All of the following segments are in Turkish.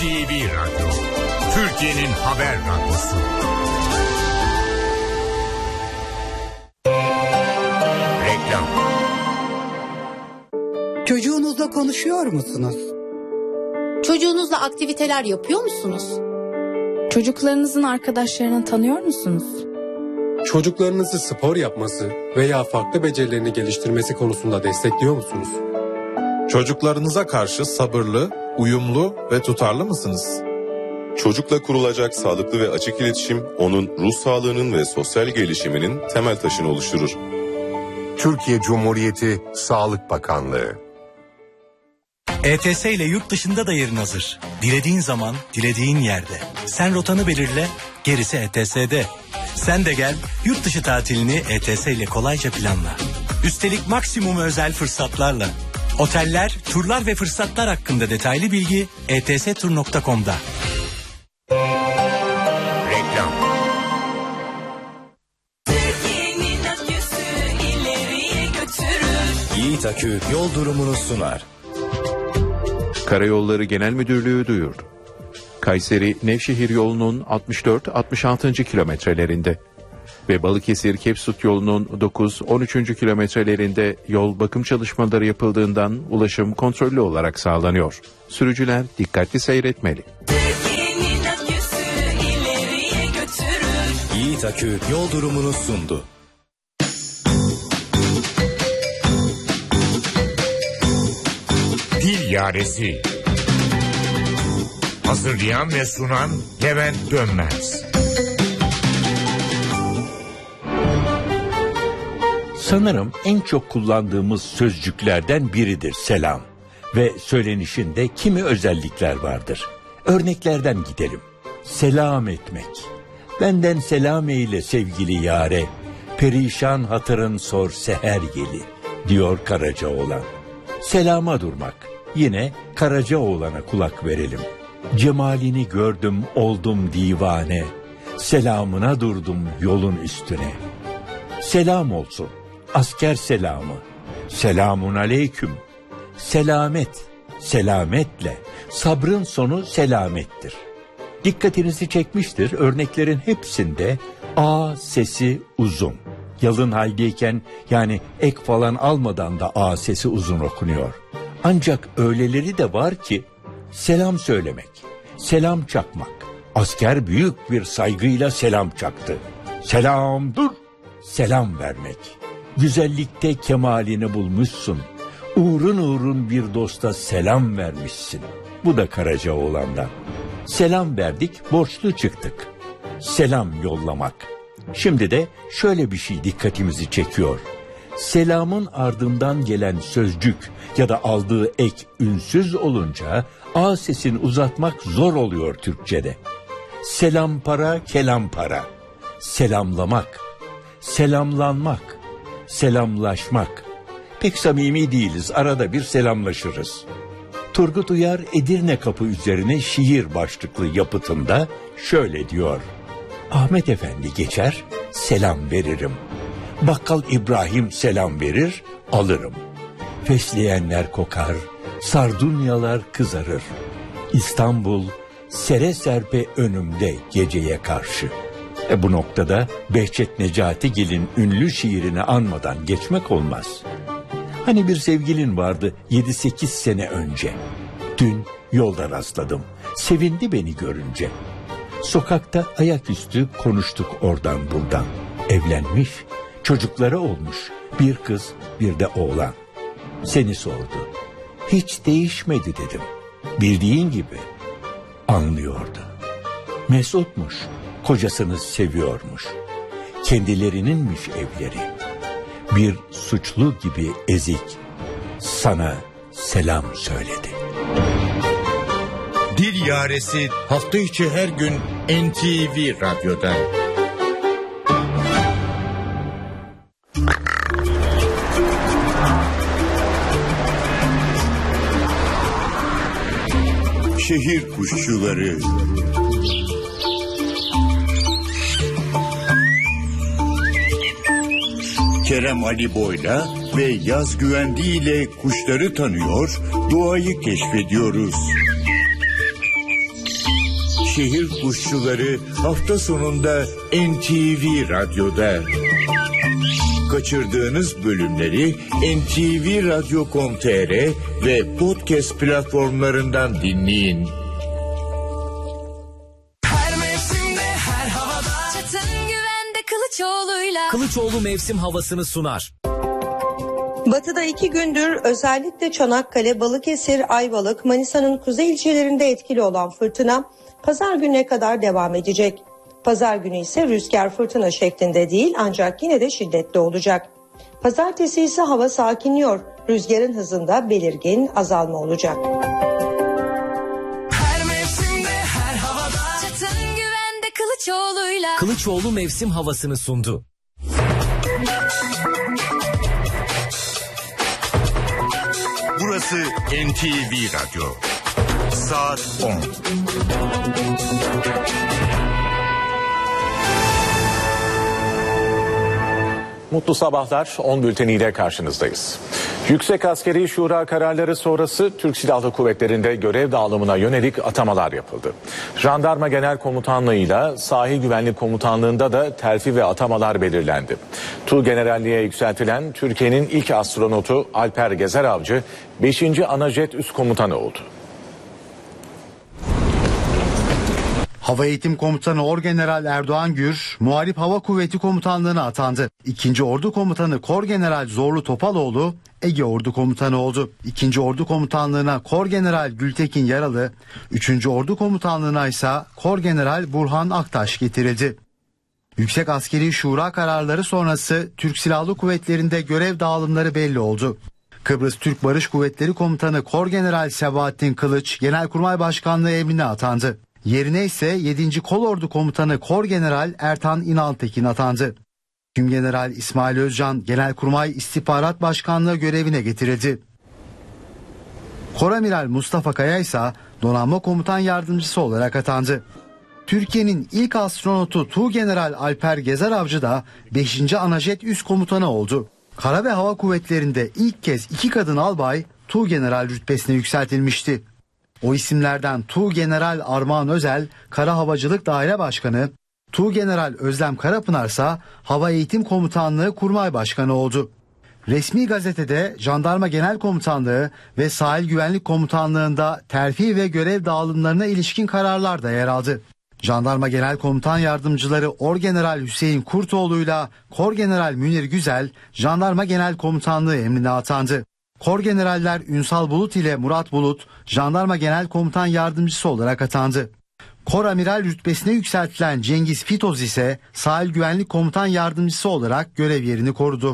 NTV Radyo, Türkiye'nin haber radyosu. Reklam. Çocuğunuzla konuşuyor musunuz? Çocuğunuzla aktiviteler yapıyor musunuz? Çocuklarınızın arkadaşlarını tanıyor musunuz? Çocuklarınızı spor yapması veya farklı becerilerini geliştirmesi konusunda destekliyor musunuz? Çocuklarınıza karşı sabırlı, uyumlu ve tutarlı mısınız? Çocukla kurulacak sağlıklı ve açık iletişim onun ruh sağlığının ve sosyal gelişiminin temel taşını oluşturur. Türkiye Cumhuriyeti Sağlık Bakanlığı. ETS ile yurt dışında da yerin hazır. Dilediğin zaman, dilediğin yerde. Sen rotanı belirle, gerisi ETS'de. Sen de gel, yurt dışı tatilini ETS ile kolayca planla. Üstelik maksimum özel fırsatlarla. Oteller, turlar ve fırsatlar hakkında detaylı bilgi etstur.com'da. Reklam. Yiğit Akü yol durumunu sunar. Karayolları Genel Müdürlüğü duyurdu. Kayseri-Nevşehir yolunun 64-66. kilometrelerinde ve Balıkesir-Kepsut yolunun 9-13. kilometrelerinde yol bakım çalışmaları yapıldığından ulaşım kontrollü olarak sağlanıyor. Sürücüler dikkatli seyretmeli. Yiğit Akü yol durumunu sundu. Dil Yaresi. Hazırlayan ve sunan Levent Dönmez. Sanırım en çok kullandığımız sözcüklerden biridir selam. Ve söylenişinde kimi özellikler vardır. Örneklerden gidelim. Selam etmek. Benden selam eyle sevgili yare. Perişan hatırın sor seher geli, diyor Karacaoğlan. Selama durmak. Yine Karacaoğlan'a kulak verelim. Cemalini gördüm oldum divane. Selamına durdum yolun üstüne. Selam olsun. Asker selamı. Selamun aleyküm. Selamet. Selametle. Sabrın sonu selamettir. Dikkatinizi çekmiştir. Örneklerin hepsinde A sesi uzun. Yalın haldeyken yani ek falan almadan da A sesi uzun okunuyor. Ancak öyleleri de var ki selam söylemek, selam çakmak. Asker büyük bir saygıyla selam çaktı. Selam dur, selam vermek. Güzellikte kemalini bulmuşsun. Uğrun uğrun bir dosta selam vermişsin. Bu da Karacaoğlan'dan. Selam verdik, borçlu çıktık. Selam yollamak. Şimdi de şöyle bir şey dikkatimizi çekiyor. Selamın ardından gelen sözcük ya da aldığı ek ünsüz olunca A sesini uzatmak zor oluyor Türkçe'de. Selam para, kelam para. Selamlamak, selamlanmak, selamlaşmak. Pek samimi değiliz, arada bir selamlaşırız. Turgut Uyar Edirne Kapı üzerine şiir başlıklı yapıtında şöyle diyor. Ahmet Efendi geçer, selam veririm. Bakkal İbrahim selam verir, alırım. Fesleğenler kokar, sardunyalar kızarır. İstanbul sere serpe önümde geceye karşı. Bu noktada Behçet Necatigil'in ünlü şiirini anmadan geçmek olmaz. Hani bir sevgilin vardı 7-8 sene önce. Dün yolda rastladım. Sevindi beni görünce. Sokakta ayaküstü konuştuk oradan buradan. Evlenmiş, çocukları olmuş. Bir kız, bir de oğlan. Seni sordu. Hiç değişmedi dedim. Bildiğin gibi. Anlıyordu. Mesutmuş, kocasını seviyormuş. Kendilerininmiş evleri. Bir suçlu gibi ezik. Sana selam söyledi. Dil Yaresi hafta içi her gün NTV Radyo'da. Şehir kuşçuları. Kerem Ali Boyla ve Yaz Güvendi ile kuşları tanıyor, doğayı keşfediyoruz. Şehir Kuşçuları hafta sonunda NTV Radyo'da. Kaçırdığınız bölümleri ntvradio.com.tr ve podcast platformlarından dinleyin. Her mevsimde, her havada. Çatın güvende Kılıçoğlu'yla. Kılıçoğlu mevsim havasını sunar. Batıda 2 gündür özellikle Çanakkale, Balıkesir, Ayvalık, Manisa'nın kuzey ilçelerinde etkili olan fırtına pazar gününe kadar devam edecek. Pazar günü ise rüzgar fırtına şeklinde değil ancak yine de şiddetli olacak. Pazartesi ise hava sakinliyor. Rüzgarın hızında belirgin azalma olacak. Her mevsimde, her havada. Çatın güvende Kılıçoğlu'yla. Kılıçoğlu mevsim havasını sundu. Burası NTV Radyo. Saat 10. Mutlu sabahlar, 10 bülteniyle karşınızdayız. Yüksek Askeri Şura kararları sonrası Türk Silahlı Kuvvetleri'nde görev dağılımına yönelik atamalar yapıldı. Jandarma Genel Komutanlığı'yla Sahil Güvenlik Komutanlığı'nda da terfi ve atamalar belirlendi. Tuğgeneralliğe yükseltilen Türkiye'nin ilk astronotu Alper Gezer Avcı 5. Anajet Üst Komutanı oldu. Hava Eğitim Komutanı Orgeneral Erdoğan Gür, Muharip Hava Kuvveti Komutanlığı'na atandı. 2. Ordu Komutanı Korgeneral Zorlu Topaloğlu, Ege Ordu Komutanı oldu. 2. Ordu Komutanlığı'na Korgeneral Gültekin Yaralı, 3. Ordu Komutanlığı'na ise Korgeneral Burhan Aktaş getirildi. Yüksek Askeri Şura kararları sonrası Türk Silahlı Kuvvetleri'nde görev dağılımları belli oldu. Kıbrıs Türk Barış Kuvvetleri Komutanı Korgeneral Sebahattin Kılıç, Genelkurmay Başkanlığı emrine atandı. Yerine ise 7. Kolordu Komutanı Korgeneral Ertan İnaltekin atandı. Tümgeneral İsmail Özcan Genelkurmay İstihbarat Başkanlığı görevine getirildi. Koramiral Mustafa Kaya ise Donanma Komutan Yardımcısı olarak atandı. Türkiye'nin ilk astronotu Tuğgeneral Alper Gezer Avcı da 5. Anajet Üst Komutanı oldu. Kara ve Hava Kuvvetleri'nde ilk kez 2 kadın albay Tuğgeneral rütbesine yükseltilmişti. O isimlerden Tuğgeneral Armağan Özel, Kara Havacılık Daire Başkanı, Tuğgeneral Özlem Karapınar ise Hava Eğitim Komutanlığı Kurmay Başkanı oldu. Resmi gazetede Jandarma Genel Komutanlığı ve Sahil Güvenlik Komutanlığı'nda terfi ve görev dağılımlarına ilişkin kararlar da yer aldı. Jandarma Genel Komutan Yardımcıları Orgeneral Hüseyin Kurtoğlu'yla Korgeneral Münir Güzel, Jandarma Genel Komutanlığı emrine atandı. Korgeneraller Ünsal Bulut ile Murat Bulut, Jandarma Genel Komutan Yardımcısı olarak atandı. Koramiral rütbesine yükseltilen Cengiz Fitoz ise Sahil Güvenlik Komutan Yardımcısı olarak görev yerini korudu.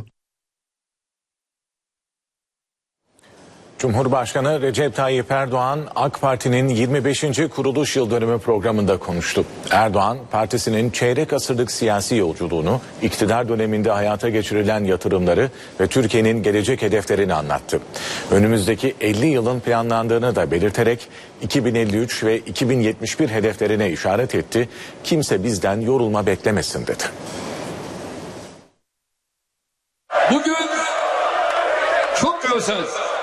Cumhurbaşkanı Recep Tayyip Erdoğan, AK Parti'nin 25. kuruluş yıl dönümü programında konuştu. Erdoğan, partisinin çeyrek asırlık siyasi yolculuğunu, iktidar döneminde hayata geçirilen yatırımları ve Türkiye'nin gelecek hedeflerini anlattı. Önümüzdeki 50 yılın planlandığını da belirterek 2053 ve 2071 hedeflerine işaret etti. Kimse bizden yorulma beklemesin dedi. Bugün çok özel.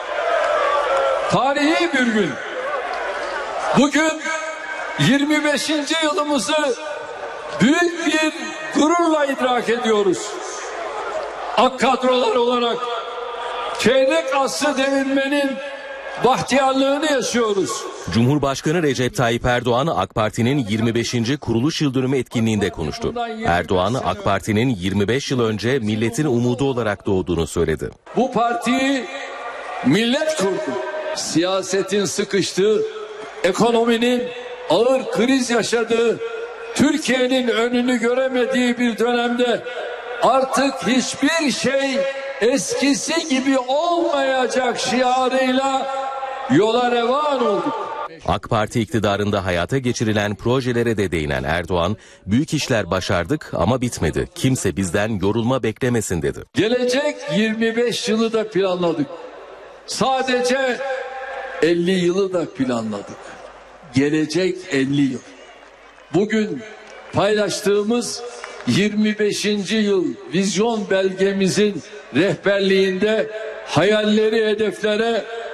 Tarihi bir gün. Bugün 25. yılımızı büyük bir gururla idrak ediyoruz. AK kadrolar olarak çeyrek asrı devirmenin bahtiyarlığını yaşıyoruz. Cumhurbaşkanı Recep Tayyip Erdoğan AK Parti'nin 25. kuruluş yıldönümü etkinliğinde konuştu. Erdoğan AK Parti'nin 25 yıl önce milletin umudu olarak doğduğunu söyledi. Bu partiyi millet kurdu. Siyasetin sıkıştığı, ekonominin ağır kriz yaşadığı, Türkiye'nin önünü göremediği bir dönemde artık hiçbir şey eskisi gibi olmayacak şiarıyla yola revan olduk. AK Parti iktidarında hayata geçirilen projelere de değinen Erdoğan, büyük işler başardık ama bitmedi. Kimse bizden yorulma beklemesin dedi. Gelecek 25 yılı da planladık. Sadece 50 yılı da planladık. Gelecek 50 yıl. Bugün paylaştığımız 25. yıl vizyon belgemizin rehberliğinde hayalleri hedeflere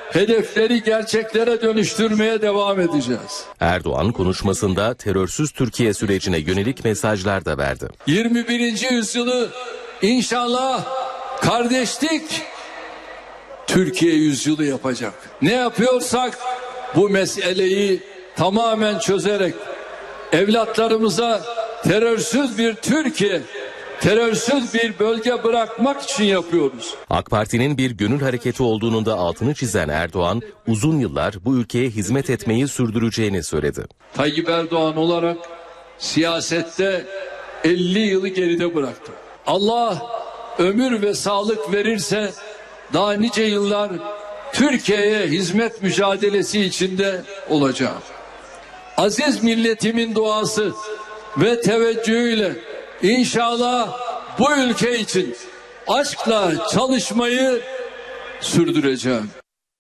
hedefleri gerçeklere dönüştürmeye devam edeceğiz. Erdoğan konuşmasında terörsüz Türkiye sürecine yönelik mesajlar da verdi. 21. yüzyılı inşallah kardeşlik Türkiye yüzyılı yapacak. Ne yapıyorsak bu meseleyi tamamen çözerek evlatlarımıza terörsüz bir Türkiye, terörsüz bir bölge bırakmak için yapıyoruz. AK Parti'nin bir gönül hareketi olduğunun da altını çizen Erdoğan, uzun yıllar bu ülkeye hizmet etmeyi sürdüreceğini söyledi. Tayyip Erdoğan olarak siyasette 50 yılı geride bıraktı. Allah ömür ve sağlık verirse daha nice yıllar Türkiye'ye hizmet mücadelesi içinde olacağım. Aziz milletimin duası ve teveccühüyle İnşallah bu ülke için aşkla çalışmayı sürdüreceğim.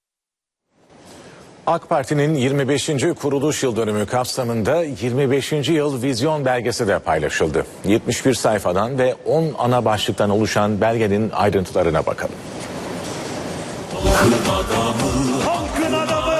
AK Parti'nin 25. kuruluş yıl dönümü kapsamında 25. yıl vizyon belgesi de paylaşıldı. 71 sayfadan ve 10 ana başlıktan oluşan belgenin ayrıntılarına bakalım. Halkın adamı,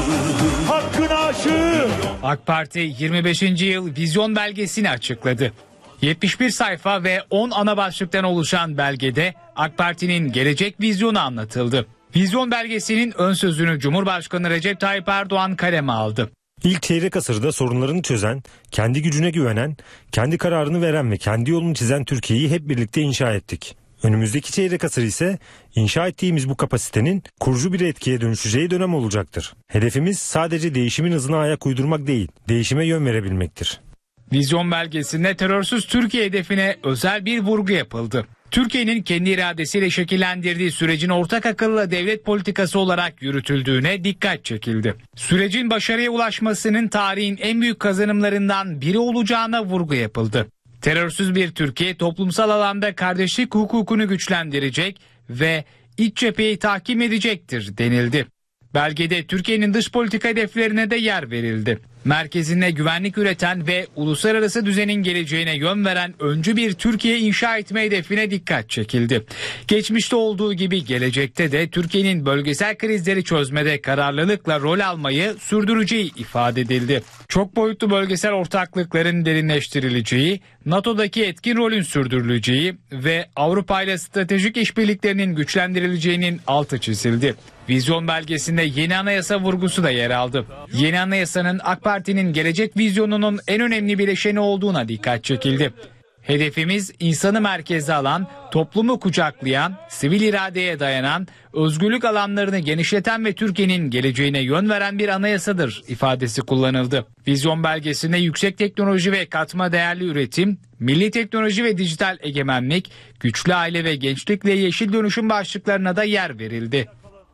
hakkın aşığı. AK Parti 25. yıl vizyon belgesini açıkladı. 71 sayfa ve 10 ana başlıktan oluşan belgede AK Parti'nin gelecek vizyonu anlatıldı. Vizyon belgesinin ön sözünü Cumhurbaşkanı Recep Tayyip Erdoğan kaleme aldı. İlk çeyrek asırda sorunlarını çözen, kendi gücüne güvenen, kendi kararını veren ve kendi yolunu çizen Türkiye'yi hep birlikte inşa ettik. Önümüzdeki çeyrek asır ise inşa ettiğimiz bu kapasitenin kurucu bir etkiye dönüşeceği dönem olacaktır. Hedefimiz sadece değişimin hızına ayak uydurmak değil, değişime yön verebilmektir. Vizyon belgesinde terörsüz Türkiye hedefine özel bir vurgu yapıldı. Türkiye'nin kendi iradesiyle şekillendirdiği sürecin ortak akılla devlet politikası olarak yürütüldüğüne dikkat çekildi. Sürecin başarıya ulaşmasının tarihin en büyük kazanımlarından biri olacağına vurgu yapıldı. Terörsüz bir Türkiye toplumsal alanda kardeşlik hukukunu güçlendirecek ve iç cepheyi tahkim edecektir denildi. Belgede Türkiye'nin dış politika hedeflerine de yer verildi. Merkezinde güvenlik üreten ve uluslararası düzenin geleceğine yön veren öncü bir Türkiye inşa etme hedefine dikkat çekildi. Geçmişte olduğu gibi gelecekte de Türkiye'nin bölgesel krizleri çözmede kararlılıkla rol almayı sürdüreceği ifade edildi. Çok boyutlu bölgesel ortaklıkların derinleştirileceği, NATO'daki etkin rolün sürdürüleceği ve Avrupa ile stratejik işbirliklerinin güçlendirileceğinin altı çizildi. Vizyon belgesinde yeni anayasa vurgusu da yer aldı. Yeni anayasanın AK Parti'nin gelecek vizyonunun en önemli bileşeni olduğuna dikkat çekildi. Hedefimiz insanı merkeze alan, toplumu kucaklayan, sivil iradeye dayanan, özgürlük alanlarını genişleten ve Türkiye'nin geleceğine yön veren bir anayasadır ifadesi kullanıldı. Vizyon belgesinde yüksek teknoloji ve katma değerli üretim, milli teknoloji ve dijital egemenlik, güçlü aile ve gençlikle yeşil dönüşüm başlıklarına da yer verildi.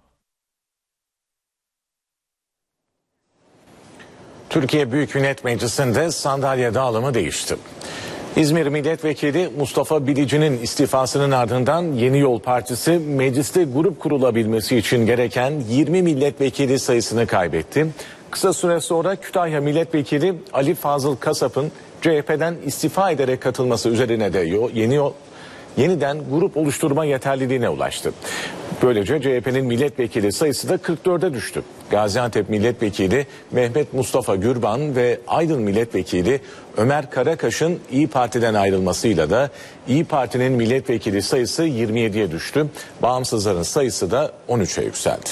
Türkiye Büyük Millet Meclisi'nde sandalye dağılımı değişti. İzmir Milletvekili Mustafa Bilici'nin istifasının ardından Yeni Yol Partisi mecliste grup kurulabilmesi için gereken 20 milletvekili sayısını kaybetti. Kısa süre sonra Kütahya Milletvekili Ali Fazıl Kasap'ın CHP'den istifa ederek katılması üzerine de yeniden grup oluşturma yeterliliğine ulaştı. Böylece CHP'nin milletvekili sayısı da 44'e düştü. Gaziantep Milletvekili Mehmet Mustafa Gürban ve Aydın Milletvekili Ömer Karakaş'ın İYİ Parti'den ayrılmasıyla da İYİ Parti'nin milletvekili sayısı 27'ye düştü. Bağımsızların sayısı da 13'e yükseldi.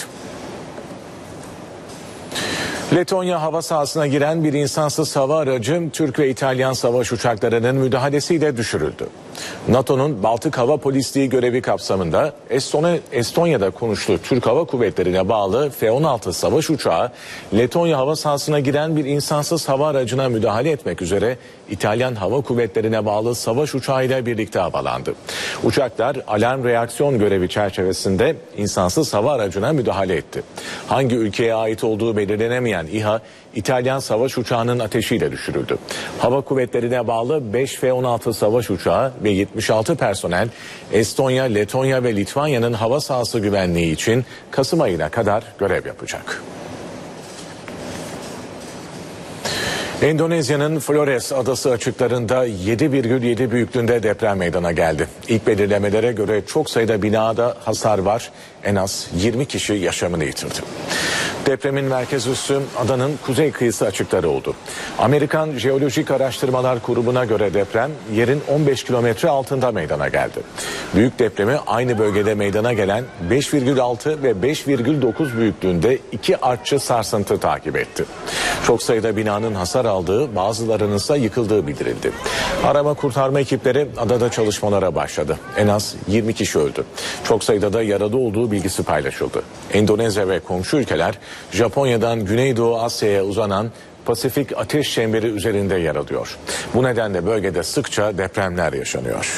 Letonya hava sahasına giren bir insansız hava aracı Türk ve İtalyan savaş uçaklarının müdahalesiyle düşürüldü. NATO'nun Baltık Hava Polisliği görevi kapsamında Estonya'da konuştuğu Türk Hava Kuvvetleri'ne bağlı F-16 savaş uçağı Letonya hava sahasına giren bir insansız hava aracına müdahale etmek üzere İtalyan Hava Kuvvetleri'ne bağlı savaş uçağıyla birlikte havalandı. Uçaklar alarm reaksiyon görevi çerçevesinde insansız hava aracına müdahale etti. Hangi ülkeye ait olduğu belirlenemeyen İHA, İtalyan savaş uçağının ateşiyle düşürüldü. Hava Kuvvetleri'ne bağlı 5 F-16 savaş uçağı ve 76 personel Estonya, Letonya ve Litvanya'nın hava sahası güvenliği için Kasım ayına kadar görev yapacak. Endonezya'nın Flores adası açıklarında 7,7 büyüklüğünde deprem meydana geldi. İlk belirlemelere göre çok sayıda binada hasar var. En az 20 kişi yaşamını yitirdi. Depremin merkez üssü adanın kuzey kıyısı açıkları oldu. Amerikan Jeolojik Araştırmalar Kurumu'na göre deprem yerin 15 kilometre altında meydana geldi. Büyük depremi aynı bölgede meydana gelen 5,6 ve 5,9 büyüklüğünde iki artçı sarsıntı takip etti. Çok sayıda binanın hasar aldığı, bazılarının ise yıkıldığı bildirildi. Arama kurtarma ekipleri adada çalışmalara başladı. En az 20 kişi öldü. Çok sayıda da yaralı olduğu bilgisi paylaşıldı. Endonezya ve komşu ülkeler Japonya'dan Güneydoğu Asya'ya uzanan Pasifik ateş çemberi üzerinde yer alıyor. Bu nedenle bölgede sıkça depremler yaşanıyor.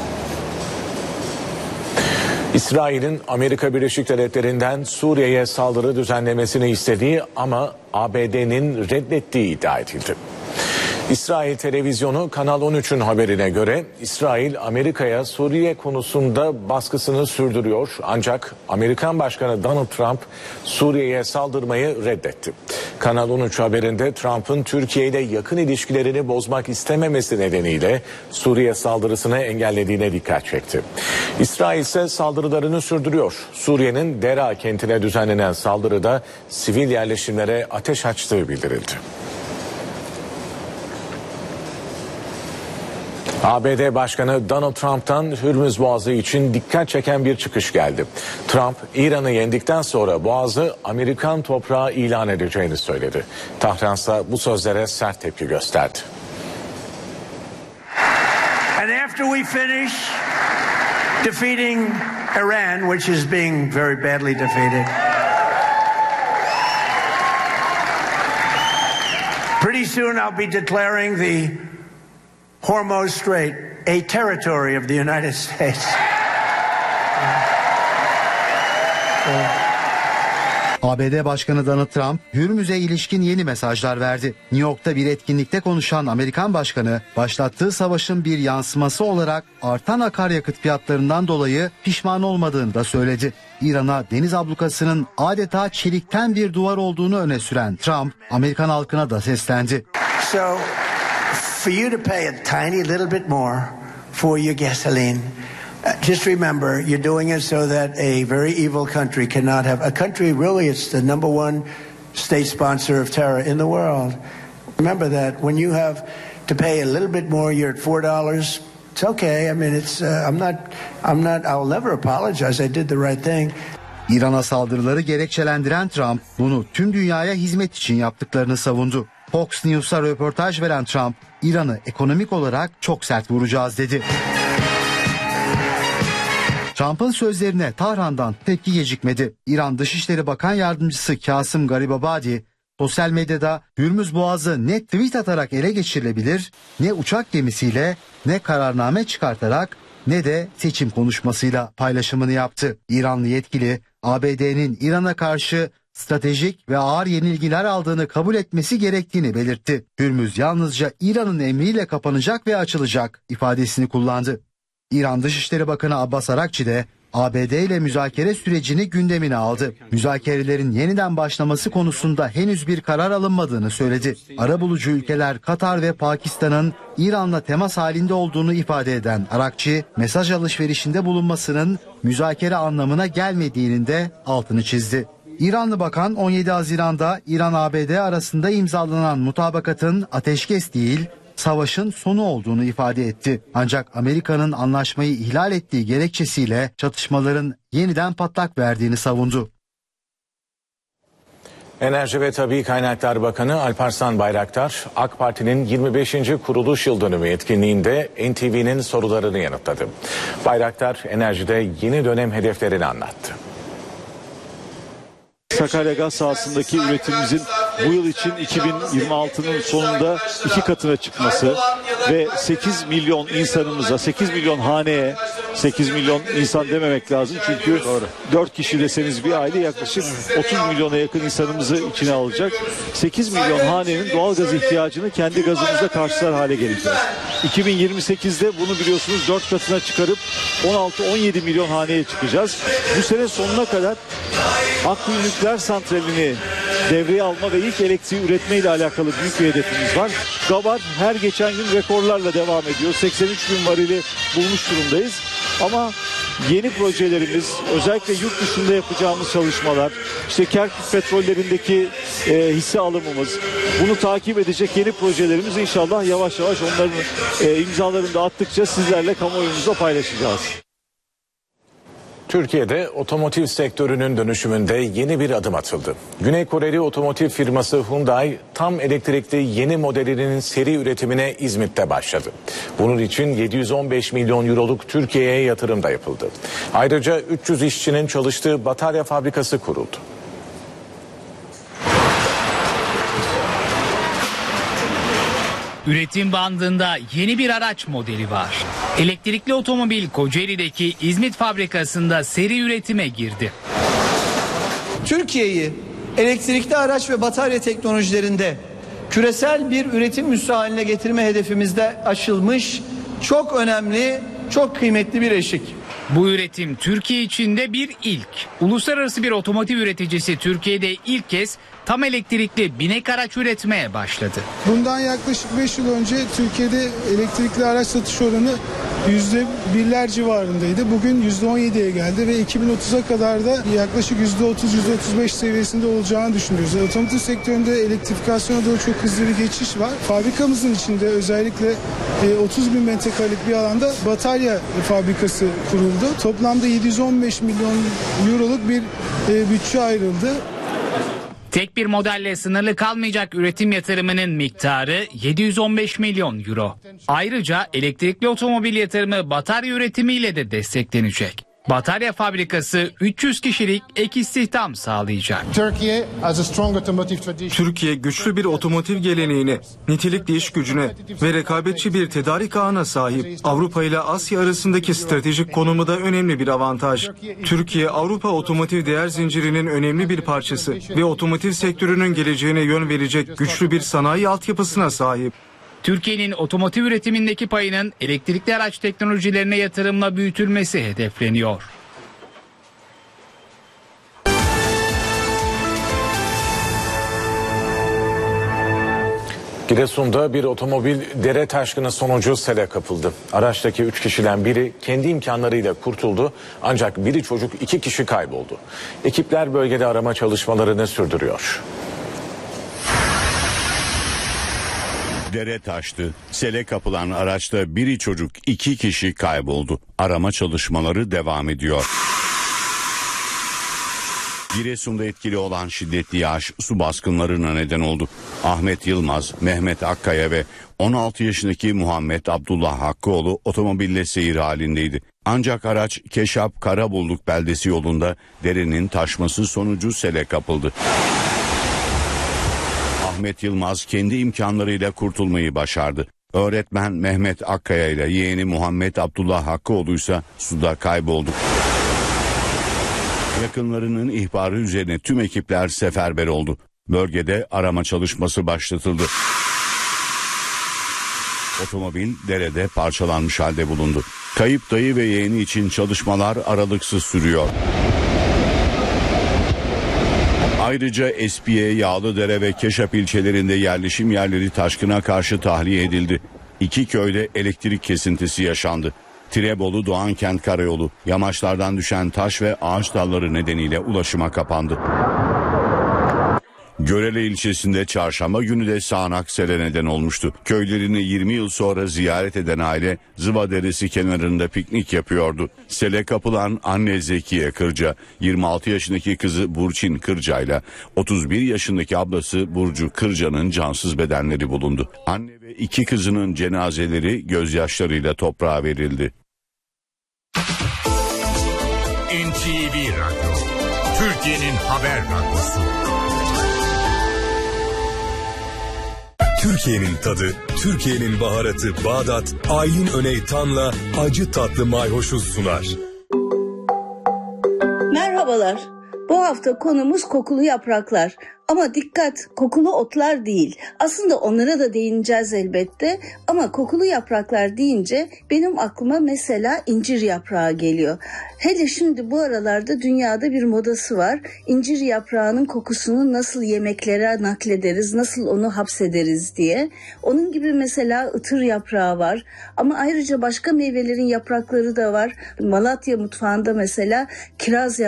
İsrail'in Amerika Birleşik Devletleri'nden Suriye'ye saldırı düzenlemesini istediği ama ABD'nin reddettiği iddia edildi. İsrail televizyonu Kanal 13'ün haberine göre İsrail Amerika'ya Suriye konusunda baskısını sürdürüyor. Ancak Amerikan Başkanı Donald Trump Suriye'ye saldırmayı reddetti. Kanal 13 haberinde Trump'ın Türkiye ile yakın ilişkilerini bozmak istememesi nedeniyle Suriye saldırısını engellediğine dikkat çekti. İsrail ise saldırılarını sürdürüyor. Suriye'nin Dera kentine düzenlenen saldırıda sivil yerleşimlere ateş açtığı bildirildi. ABD Başkanı Donald Trump'tan Hürmüz Boğazı için dikkat çeken bir çıkış geldi. Trump, İran'ı yendikten sonra Boğazı Amerikan toprağı ilan edeceğini söyledi. Tahran ise bu sözlere sert tepki gösterdi. And after we finish defeating Iran, which is being very badly defeated, pretty soon I'll be declaring the Hormuz Strait a territory of the United States. ABD Başkanı Donald Trump, Hürmüz'e ilişkin yeni mesajlar verdi. New York'ta bir etkinlikte konuşan Amerikan Başkanı, başlattığı savaşın bir yansıması olarak artan akaryakıt fiyatlarından dolayı pişman olmadığını da söyledi. İran'a deniz ablukasının adeta çelikten bir duvar olduğunu öne süren Trump, Amerikan halkına da seslendi. So, for you to pay a tiny little bit more for your gasoline, just remember you're doing it so that a very evil country cannot have a country. Really, it's the number one state sponsor of terror in the world. Remember that when you have to pay a little bit more, you're at $4. It's okay. I mean, it's I'm not. I'll never apologize. I did the right thing. İran'a saldırıları gerekçelendiren Trump, bunu tüm dünyaya hizmet için yaptıklarını savundu. Fox News'a röportaj veren Trump, İran'ı ekonomik olarak çok sert vuracağız dedi. Trump'ın sözlerine Tahran'dan tepki gecikmedi. İran Dışişleri Bakan Yardımcısı Kasım Garibabadi, sosyal medyada Hürmüz Boğazı ne tweet atarak ele geçirilebilir, ne uçak gemisiyle, ne kararname çıkartarak, ne de seçim konuşmasıyla paylaşımını yaptı. İranlı yetkili, ABD'nin İran'a karşı stratejik ve ağır yenilgiler aldığını kabul etmesi gerektiğini belirtti. Hürmüz yalnızca İran'ın emriyle kapanacak ve açılacak ifadesini kullandı. İran Dışişleri Bakanı Abbas Arakçi de ABD ile müzakere sürecini gündemine aldı. Müzakerelerin yeniden başlaması konusunda henüz bir karar alınmadığını söyledi. Arabulucu ülkeler Katar ve Pakistan'ın İran'la temas halinde olduğunu ifade eden Arakçi, mesaj alışverişinde bulunmasının müzakere anlamına gelmediğinin de altını çizdi. İranlı bakan 17 Haziran'da İran-ABD arasında imzalanan mutabakatın ateşkes değil, savaşın sonu olduğunu ifade etti. Ancak Amerika'nın anlaşmayı ihlal ettiği gerekçesiyle çatışmaların yeniden patlak verdiğini savundu. Enerji ve Tabii Kaynaklar Bakanı Alparslan Bayraktar, AK Parti'nin 25. kuruluş yıl dönümü etkinliğinde NTV'nin sorularını yanıtladı. Bayraktar, enerjide yeni dönem hedeflerini anlattı. Sakarya gaz sahasındaki üretimimizin bu yıl için 2026'nın sonunda 2 katına çıkması ve 8 milyon insanımıza, 8 milyon haneye, 8 milyon insan dememek lazım çünkü 4 kişi deseniz bir aile yaklaşık 30 milyona yakın insanımızı içine alacak. 8 milyon hanenin doğalgaz ihtiyacını kendi gazımızla karşılar hale geleceğiz. 2028'de bunu biliyorsunuz 4 katına çıkarıp 16-17 milyon haneye çıkacağız. Bu sene sonuna kadar Akkuyu Nükleer Santrali'ni devreye alma ve ilk elektriği üretme ile alakalı büyük bir hedefimiz var. Gabar her geçen gün rekorlarla devam ediyor. 83 bin varili bulmuş durumdayız. Ama yeni projelerimiz, özellikle yurt dışında yapacağımız çalışmalar, işte Kerkük petrollerindeki hisse alımımız, bunu takip edecek yeni projelerimiz inşallah yavaş yavaş onların imzalarını da attıkça sizlerle kamuoyumuzda paylaşacağız. Türkiye'de otomotiv sektörünün dönüşümünde yeni bir adım atıldı. Güney Koreli otomotiv firması Hyundai tam elektrikli yeni modelinin seri üretimine İzmit'te başladı. Bunun için 715 milyon euroluk Türkiye'ye yatırım da yapıldı. Ayrıca 300 işçinin çalıştığı batarya fabrikası kuruldu. Üretim bandında yeni bir araç modeli var. Elektrikli otomobil Kocaeli'deki İzmit fabrikasında seri üretime girdi. Türkiye'yi elektrikli araç ve batarya teknolojilerinde küresel bir üretim üssü haline getirme hedefimizde aşılmış çok önemli, çok kıymetli bir eşik. Bu üretim Türkiye içinde bir ilk. Uluslararası bir otomotiv üreticisi Türkiye'de ilk kez tam elektrikli binek araç üretmeye başladı. Bundan yaklaşık 5 yıl önce Türkiye'de elektrikli araç satış oranı %1'ler civarındaydı. Bugün %17'ye geldi ve 2030'a kadar da yaklaşık %30-%35 seviyesinde olacağını düşünüyoruz. Otomotiv sektöründe elektrifikasyona doğru çok hızlı bir geçiş var. Fabrikamızın içinde özellikle 30 bin metrekarelik bir alanda batarya fabrikası kuruldu. Toplamda 715 milyon euroluk bir bütçe ayrıldı. Tek bir modelle sınırlı kalmayacak üretim yatırımının miktarı 715 milyon euro. Ayrıca elektrikli otomobil yatırımı batarya üretimiyle de desteklenecek. Batarya fabrikası 300 kişilik ek istihdam sağlayacak. Türkiye güçlü bir otomotiv geleneğine, nitelikli iş gücüne ve rekabetçi bir tedarik ağına sahip. Avrupa ile Asya arasındaki stratejik konumu da önemli bir avantaj. Türkiye, Avrupa otomotiv değer zincirinin önemli bir parçası ve otomotiv sektörünün geleceğine yön verecek güçlü bir sanayi altyapısına sahip. Türkiye'nin otomotiv üretimindeki payının elektrikli araç teknolojilerine yatırımla büyütülmesi hedefleniyor. Giresun'da bir otomobil dere taşkını sonucu sele kapıldı. Araçtaki 3 kişiden biri kendi imkanlarıyla kurtuldu ancak biri çocuk 2 kişi kayboldu. Ekipler bölgede arama çalışmalarını sürdürüyor. Dere taştı. Sele kapılan araçta biri çocuk 2 kişi kayboldu. Arama çalışmaları devam ediyor. Giresun'da etkili olan şiddetli yağış su baskınlarına neden oldu. Ahmet Yılmaz, Mehmet Akkaya ve 16 yaşındaki Muhammed Abdullah Hakkıoğlu otomobille seyir halindeydi. Ancak araç Keşap Karabulluk beldesi yolunda derenin taşması sonucu sele kapıldı. Ahmet Yılmaz kendi imkanlarıyla kurtulmayı başardı. Öğretmen Mehmet Akkaya ile yeğeni Muhammed Abdullah Hakkıoğlu ise suda kayboldu. Yakınlarının ihbarı üzerine tüm ekipler seferber oldu. Bölgede arama çalışması başlatıldı. Otomobil derede parçalanmış halde bulundu. Kayıp dayı ve yeğeni için çalışmalar aralıksız sürüyor. Ayrıca Espiye, Yağlıdere ve Keşap ilçelerinde yerleşim yerleri taşkına karşı tahliye edildi. 2 köyde elektrik kesintisi yaşandı. Tirebolu Doğankent Karayolu, yamaçlardan düşen taş ve ağaç dalları nedeniyle ulaşıma kapandı. Görele ilçesinde çarşamba günü de sağanak sele neden olmuştu. Köylerini 20 yıl sonra ziyaret eden aile Zıva Deresi kenarında piknik yapıyordu. Sele kapılan anne Zekiye Kırca, 26 yaşındaki kızı Burçin Kırca ile 31 yaşındaki ablası Burcu Kırca'nın cansız bedenleri bulundu. Anne ve 2 kızının cenazeleri gözyaşlarıyla toprağa verildi. NTV Radyo, Türkiye'nin haber radyosu. Türkiye'nin tadı, Türkiye'nin baharatı Bağdat, Aylin Öney Tan'la acı tatlı mayhoşu sunar. Merhabalar. Bu hafta konumuz kokulu yapraklar. Ama dikkat, kokulu otlar değil. Aslında onlara da değineceğiz elbette ama kokulu yapraklar deyince benim aklıma mesela incir yaprağı geliyor. Hele şimdi bu aralarda dünyada bir modası var. İncir yaprağının kokusunu nasıl yemeklere naklederiz, nasıl onu hapsederiz diye. Onun gibi mesela ıtır yaprağı var ama ayrıca başka meyvelerin yaprakları da var. Malatya mutfağında mesela kiraz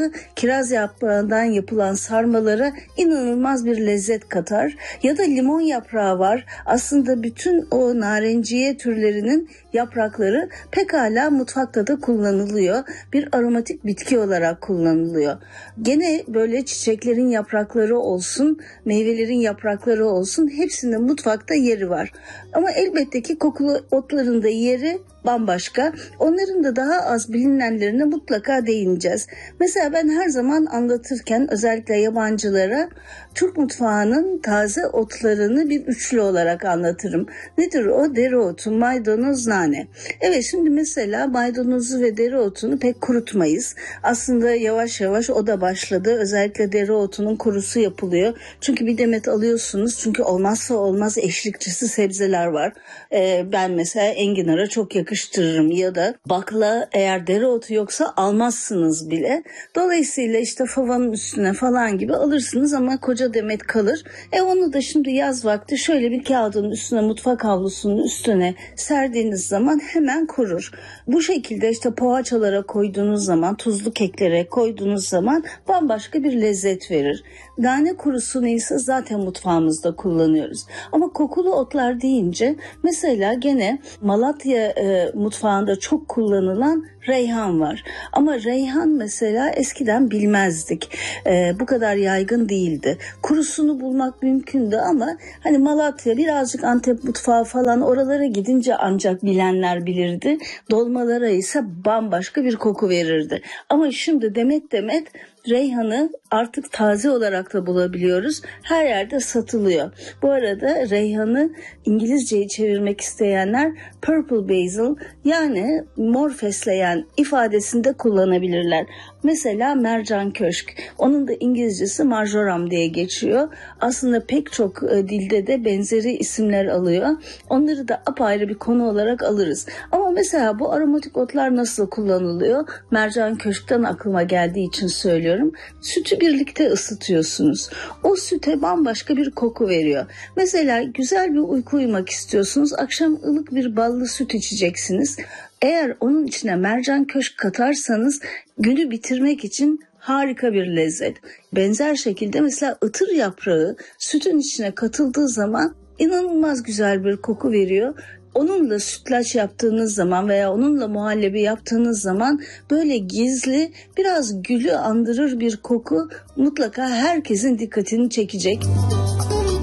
yaprağından yapılan sarmalara inanılmaz bir lezzet katar. Ya da limon yaprağı var. Aslında bütün o narenciye türlerinin yaprakları pekala mutfakta da kullanılıyor. Bir aromatik bitki olarak kullanılıyor. Gene böyle çiçeklerin yaprakları olsun, meyvelerin yaprakları olsun hepsinin mutfakta yeri var. Ama elbette ki kokulu otların da yeri bambaşka. Onların da daha az bilinenlerine mutlaka değineceğiz. Mesela ben her zaman anlatırken özellikle yabancılara Türk mutfağının taze otlarını bir üçlü olarak anlatırım. Nedir o? Dereotu, maydanoz, nane. Evet, şimdi mesela maydanozu ve dereotunu pek kurutmayız. Aslında yavaş yavaş o da başladı. Özellikle dereotunun kurusu yapılıyor. Çünkü bir demet alıyorsunuz. Çünkü olmazsa olmaz eşlikçisi sebzeler var. Ben mesela enginara çok yakıştırırım ya da bakla, eğer dereotu yoksa almazsınız bile. Dolayısıyla işte favanın üstüne falan gibi alırsınız ama koca demet kalır. Onu da şimdi yaz vakti şöyle bir kağıdın üstüne, mutfak havlusunun üstüne serdiğiniz zaman hemen kurur. Bu şekilde işte poğaçalara koyduğunuz zaman, tuzlu keklere koyduğunuz zaman bambaşka bir lezzet verir. Nane kurusunu ise zaten mutfağımızda kullanıyoruz. Ama kokulu otlar deyince mesela gene Malatya mutfağında çok kullanılan reyhan var. Ama reyhan mesela eskiden bilmezdik. Bu kadar yaygın değildi. Kurusunu bulmak mümkündü ama hani Malatya, birazcık Antep mutfağı falan, oralara gidince ancak bilenler bilirdi. Dolmalara ise bambaşka bir koku verirdi. Ama şimdi demet demet reyhanı artık taze olarak da bulabiliyoruz. Her yerde satılıyor. Bu arada reyhanı İngilizceyi çevirmek isteyenler purple basil, yani mor fesleğen ifadesinde kullanabilirler. Mesela mercan köşk. Onun da İngilizcesi marjoram diye geçiyor. Aslında pek çok dilde de benzeri isimler alıyor. Onları da apayrı bir konu olarak alırız. Ama mesela bu aromatik otlar nasıl kullanılıyor? Mercan köşkten aklıma geldiği için söylüyorum. Sütü birlikte ısıtıyorsunuz. O süte bambaşka bir koku veriyor. Mesela güzel bir uyku uyumak istiyorsunuz. Akşam ılık bir ballı süt içeceksiniz. Eğer onun içine mercan köşk katarsanız günü bitirmek için harika bir lezzet. Benzer şekilde mesela ıtır yaprağı sütün içine katıldığı zaman inanılmaz güzel bir koku veriyor. Onunla sütlaç yaptığınız zaman veya onunla muhallebi yaptığınız zaman böyle gizli, biraz gülü andırır bir koku mutlaka herkesin dikkatini çekecek.